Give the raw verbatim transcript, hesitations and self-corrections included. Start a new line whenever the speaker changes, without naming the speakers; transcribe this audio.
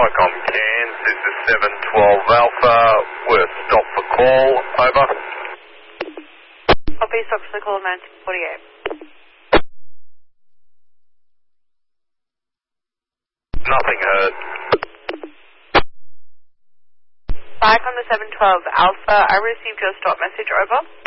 Icom Cairns, this is seven twelve Alpha, we're stop for call, over.
Copy, stop for the call, nine forty-eight.
Nothing heard.
Icom to seven twelve Alpha, I received your stop message, over.